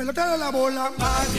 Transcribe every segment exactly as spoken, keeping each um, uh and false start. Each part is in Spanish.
pelotero de la bola.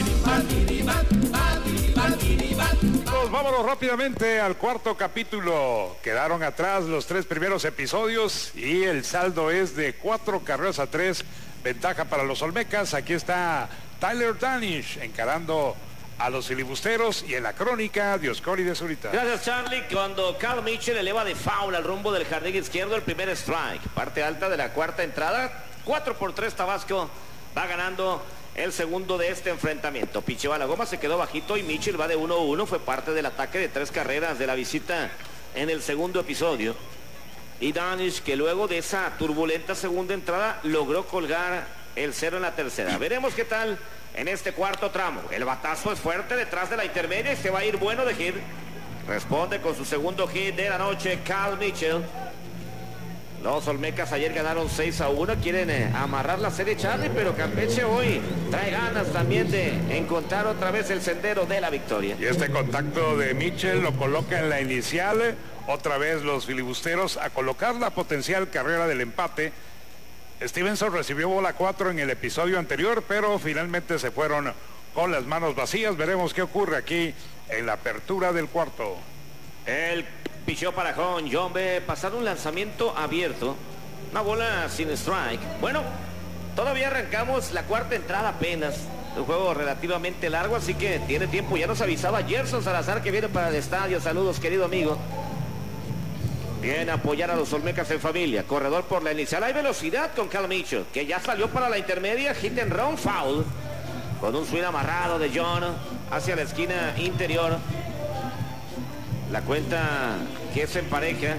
Nos vámonos rápidamente al cuarto capítulo. Quedaron atrás los tres primeros episodios y el saldo es de cuatro carreras a tres. Ventaja para los olmecas. Aquí está Tyler Danish encarando a los filibusteros, y en la crónica Dioscori de Zurita. Gracias, Charlie. Cuando Cal Mitchell eleva de foul al rumbo del jardín izquierdo, el primer strike, parte alta de la cuarta entrada, cuatro por tres Tabasco va ganando el segundo de este enfrentamiento. Picheó a la goma, se quedó bajito y Mitchell va de uno uno, fue parte del ataque de tres carreras de la visita en el segundo episodio. Y Danish, que luego de esa turbulenta segunda entrada logró colgar el cero en la tercera. Veremos qué tal en este cuarto tramo. El batazo es fuerte detrás de la intermedia y se va a ir bueno de hit. Responde con su segundo hit de la noche Cal Mitchell. Los olmecas ayer ganaron seis a uno. Quieren eh, amarrar la serie, Charlie, pero Campeche hoy trae ganas también de encontrar otra vez el sendero de la victoria. Y este contacto de Mitchell lo coloca en la inicial. Otra vez los filibusteros a colocar la potencial carrera del empate. Stevenson recibió bola cuatro en el episodio anterior, pero finalmente se fueron con las manos vacías. Veremos qué ocurre aquí en la apertura del cuarto. El pichó para John. John ve pasar un lanzamiento abierto. Una bola sin strike. Bueno, todavía arrancamos la cuarta entrada apenas. Un juego relativamente largo, así que tiene tiempo. Ya nos avisaba Gerson Salazar que viene para el estadio. Saludos, querido amigo. Bien, apoyar a los olmecas en familia. Corredor por la inicial. Hay velocidad con Cal Mitchell, que ya salió para la intermedia. Hit and run, foul. Con un swing amarrado de John hacia la esquina interior. La cuenta que se empareja.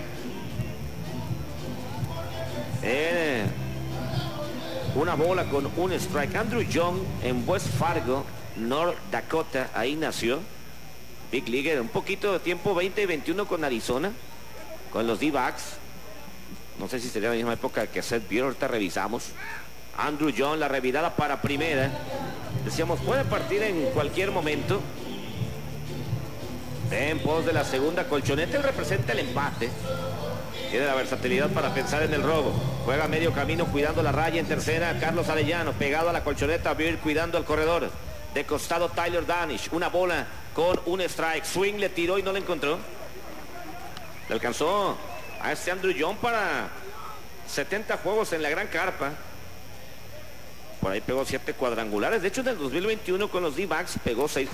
Eh, una bola con un strike. Andrew Young en West Fargo, North Dakota. Ahí nació. Big Leaguer. Un poquito de tiempo, veinte y veintiuno con Arizona. Con los D-backs. No sé si sería la misma época que Seth Beer. Ahorita revisamos. Andrew John, la revirada para primera. Decíamos, puede partir en cualquier momento. En pos de la segunda colchoneta, él representa el empate. Tiene la versatilidad para pensar en el robo. Juega medio camino cuidando la raya en tercera. Carlos Arellano pegado a la colchoneta. Beer cuidando al corredor. De costado Tyler Danish. Una bola con un strike. Swing le tiró y no le encontró. Le alcanzó a este Andrew John para setenta juegos en la gran carpa. Por ahí pegó siete cuadrangulares. De hecho, en el dos mil veintiuno con los D-backs pegó seis